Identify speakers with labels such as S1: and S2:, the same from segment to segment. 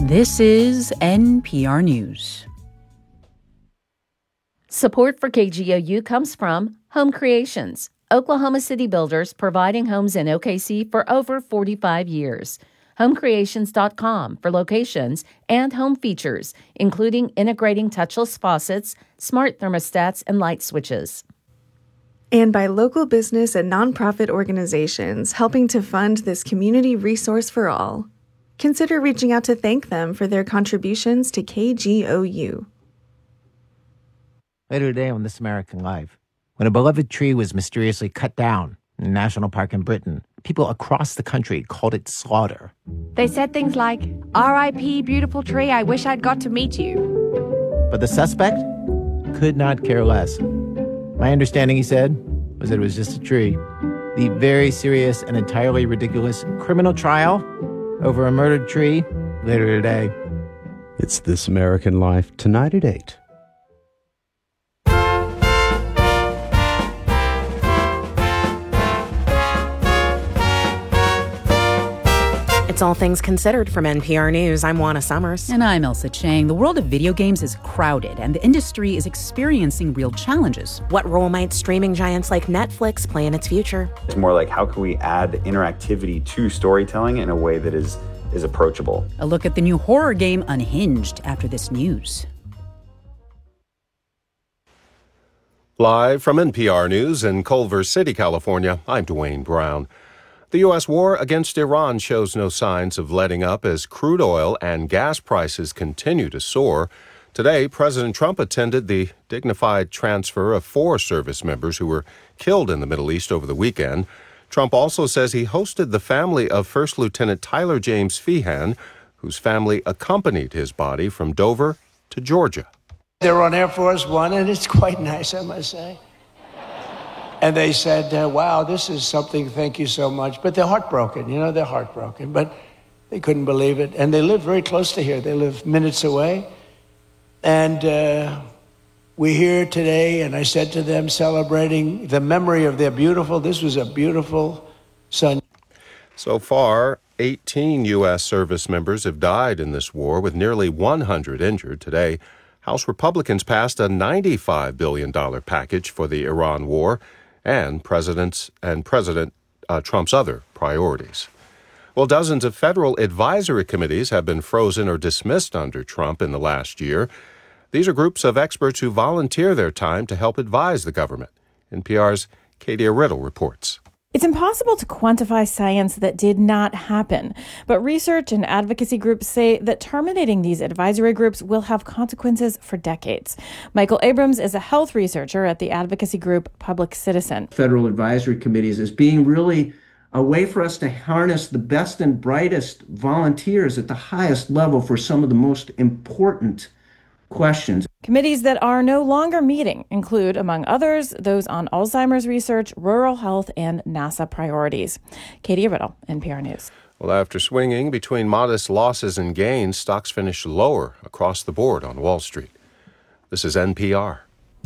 S1: This is NPR News.
S2: Support for KGOU comes from Home Creations, Oklahoma City builders providing homes in OKC for over 45 years. HomeCreations.com for locations and home features, including integrating touchless faucets, smart thermostats, and light switches.
S3: And by local business and nonprofit organizations helping to fund this community resource for all. Consider reaching out to thank them for their contributions to KGOU.
S4: Later today on This American Life, when a beloved tree was mysteriously cut down in a national park in Britain, people across the country called it slaughter.
S5: They said things like, R.I.P. beautiful tree, I wish I'd got to meet you.
S4: But the suspect could not care less. My understanding, he said, was that it was just a tree. The very serious and entirely ridiculous criminal trial over a murdered tree later today.
S6: It's This American Life, tonight at 8.
S7: It's All Things Considered from NPR News. I'm Juana Summers.
S1: And I'm Elsa Chang. The world of video games is crowded, and the industry is experiencing real challenges.
S7: What role might streaming giants like Netflix play in its future?
S8: It's more like, how can we add interactivity to storytelling in a way that is approachable?
S1: A look at the new horror game Unhinged after this news.
S9: Live from NPR News in Culver City, California, I'm Dwayne Brown. The U.S. war against Iran shows no signs of letting up as crude oil and gas prices continue to soar. Today, President Trump attended the dignified transfer of 4 service members who were killed in the Middle East over the weekend. Trump also says he hosted the family of First Lieutenant Tyler James Feehan, whose family accompanied his body from Dover to Georgia.
S10: They're on Air Force One, and it's quite nice, I must say. And they said, wow, this is something, thank you so much. But they're heartbroken, they're heartbroken. But they couldn't believe it. And they live very close to here. They live minutes away. And we're here today, and I said to them, celebrating the memory of this was a beautiful son.
S9: So far, 18 U.S. service members have died in this war, with nearly 100 injured. Today, House Republicans passed a $95 billion package for the Iran war and President Trump's other priorities. Well, dozens of federal advisory committees have been frozen or dismissed under Trump in the last year. These are groups of experts who volunteer their time to help advise the government. NPR's Katie Riddle reports.
S11: It's impossible to quantify science that did not happen, but research and advocacy groups say that terminating these advisory groups will have consequences for decades. Michael Abrams is a health researcher at the advocacy group Public Citizen.
S12: Federal advisory committees as being really a way for us to harness the best and brightest volunteers at the highest level for some of the most important questions.
S11: Committees that are no longer meeting include, among others, those on Alzheimer's research, rural health, and NASA priorities. Katie Riddle, NPR News.
S9: Well, after swinging between modest losses and gains, stocks finished lower across the board on Wall Street. This is NPR.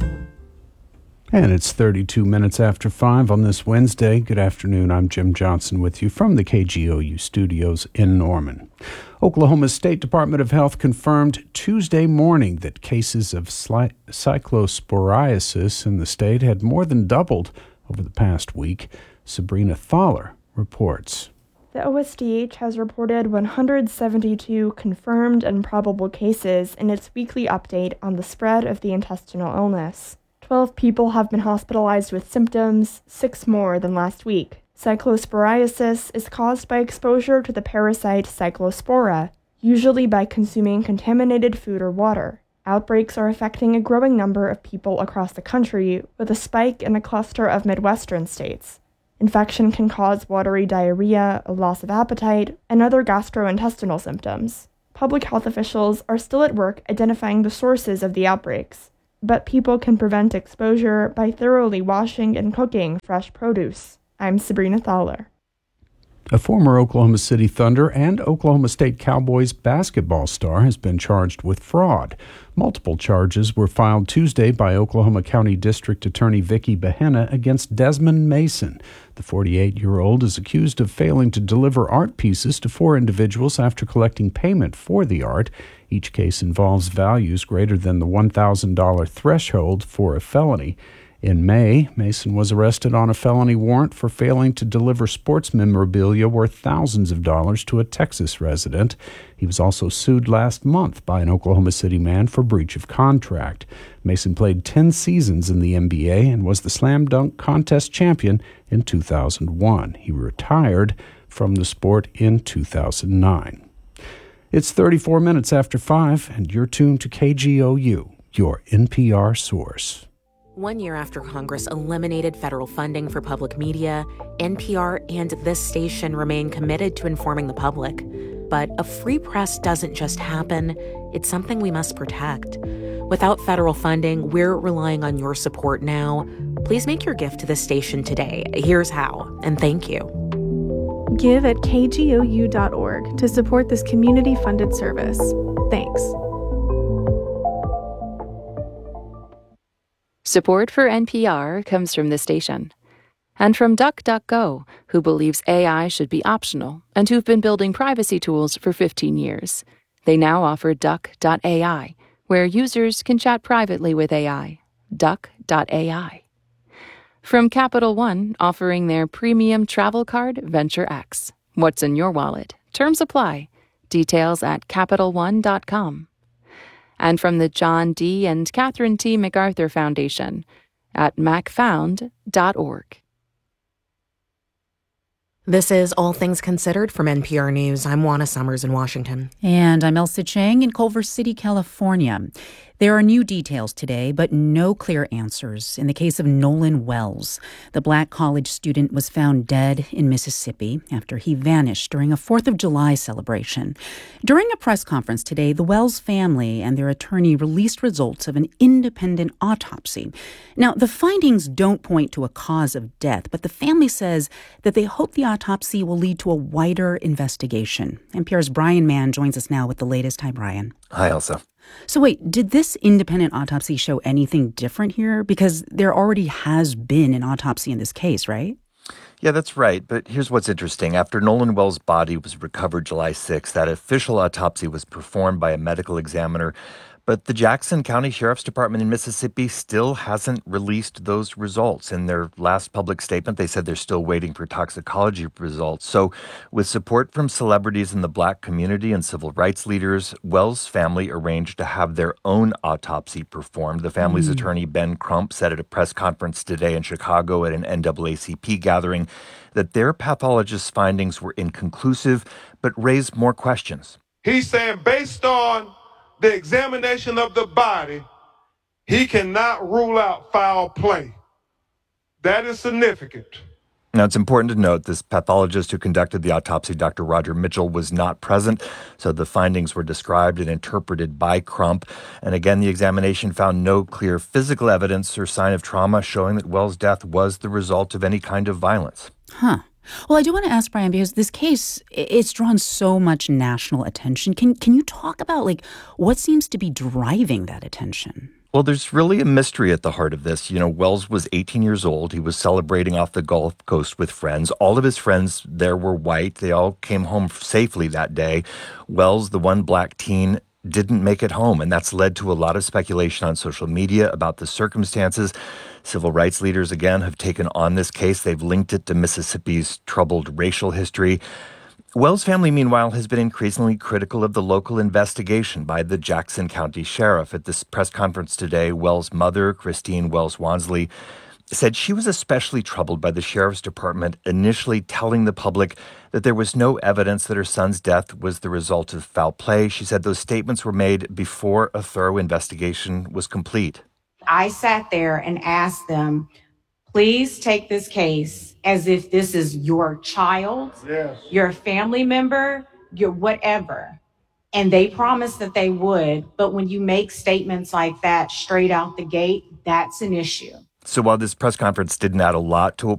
S6: And it's 32 minutes after 5 on this Wednesday. Good afternoon. I'm Jim Johnson with you from the KGOU studios in Norman. Oklahoma's State Department of Health confirmed Tuesday morning that cases of cyclosporiasis in the state had more than doubled over the past week. Sabrina Thaler reports.
S13: The OSDH has reported 172 confirmed and probable cases in its weekly update on the spread of the intestinal illness. 12 people have been hospitalized with symptoms, 6 more than last week. Cyclosporiasis is caused by exposure to the parasite Cyclospora, usually by consuming contaminated food or water. Outbreaks are affecting a growing number of people across the country, with a spike in a cluster of Midwestern states. Infection can cause watery diarrhea, a loss of appetite, and other gastrointestinal symptoms. Public health officials are still at work identifying the sources of the outbreaks, but people can prevent exposure by thoroughly washing and cooking fresh produce. I'm Sabrina Thaler.
S6: A former Oklahoma City Thunder and Oklahoma State Cowboys basketball star has been charged with fraud. Multiple charges were filed Tuesday by Oklahoma County District Attorney Vicky Behenna against Desmond Mason. The 48-year-old is accused of failing to deliver art pieces to 4 individuals after collecting payment for the art. Each case involves values greater than the $1,000 threshold for a felony. In May, Mason was arrested on a felony warrant for failing to deliver sports memorabilia worth thousands of dollars to a Texas resident. He was also sued last month by an Oklahoma City man for breach of contract. Mason played 10 seasons in the NBA and was the slam dunk contest champion in 2001. He retired from the sport in 2009. It's 34 minutes after 5, and you're tuned to KGOU, your NPR source.
S7: 1 year after Congress eliminated federal funding for public media, NPR and this station remain committed to informing the public. But a free press doesn't just happen, it's something we must protect. Without federal funding, we're relying on your support now. Please make your gift to this station today. Here's how, and thank you.
S3: Give at kgou.org to support this community-funded service. Thanks.
S14: Support for NPR comes from this station. And from DuckDuckGo, who believes AI should be optional and who've been building privacy tools for 15 years. They now offer Duck.ai, where users can chat privately with AI. Duck.ai. From Capital One, offering their premium travel card, Venture X. What's in your wallet? Terms apply. Details at CapitalOne.com. And from the John D. and Catherine T. MacArthur Foundation at macfound.org.
S7: This is All Things Considered from NPR News. I'm Juana Summers in Washington.
S1: And I'm Elsa Chang in Culver City, California. There are new details today, but no clear answers in the case of Nolan Wells. The black college student was found dead in Mississippi after he vanished during a 4th of July celebration. During a press conference today, the Wells family and their attorney released results of an independent autopsy. Now, the findings don't point to a cause of death, but the family says that they hope the autopsy will lead to a wider investigation. NPR's Brian Mann joins us now with the latest. Hi, Brian.
S15: Hi, Elsa.
S1: So wait, did this independent autopsy show anything different here? Because there already has been an autopsy in this case, right?
S15: Yeah, that's right. But here's what's interesting. After Nolan Wells' body was recovered July 6th, that official autopsy was performed by a medical examiner. But the Jackson County Sheriff's Department in Mississippi still hasn't released those results. In their last public statement, they said they're still waiting for toxicology results. So with support from celebrities in the black community and civil rights leaders, Wells' family arranged to have their own autopsy performed. The family's attorney, Ben Crump, said at a press conference today in Chicago at an NAACP gathering that their pathologist's findings were inconclusive but raised more questions.
S16: He's saying based on the examination of the body, he cannot rule out foul play. That is significant.
S15: Now, it's important to note this pathologist who conducted the autopsy, Dr. Roger Mitchell, was not present, so the findings were described and interpreted by Crump. And again, the examination found no clear physical evidence or sign of trauma showing that Wells' death was the result of any kind of violence.
S1: Huh. Well, I do want to ask, Brian, because this case, it's drawn so much national attention. Can you talk about, what seems to be driving that attention?
S15: Well, there's really a mystery at the heart of this. Wells was 18 years old. He was celebrating off the Gulf Coast with friends. All of his friends there were white. They all came home safely that day. Wells, the one black teen, didn't make it home, and that's led to a lot of speculation on social media about the circumstances. Civil rights leaders, again, have taken on this case. They've linked it to Mississippi's troubled racial history. Wells' family, meanwhile, has been increasingly critical of the local investigation by the Jackson County Sheriff. At this press conference today, Wells' mother, Christine Wells Wansley, said she was especially troubled by the Sheriff's Department initially telling the public that there was no evidence that her son's death was the result of foul play. She said those statements were made before a thorough investigation was complete.
S17: I sat there and asked them, please take this case as if this is your child, your family member, your whatever. And they promised that they would. But when you make statements like that straight out the gate, that's an issue.
S15: So while this press conference didn't add a lot to